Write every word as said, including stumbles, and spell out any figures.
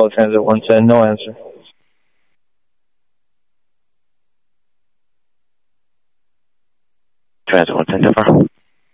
Hello, Transit one ten, no answer. Transit one ten, so far.